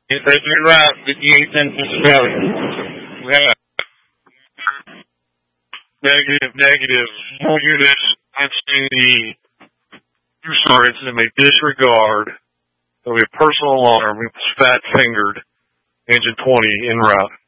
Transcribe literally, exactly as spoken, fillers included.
Yes, that's right. The Ethan Valley. We have negative, negative. More units. I've seen the user incident may disregard. There'll be a personal alarm. It was fat fingered. Engine twenty en route.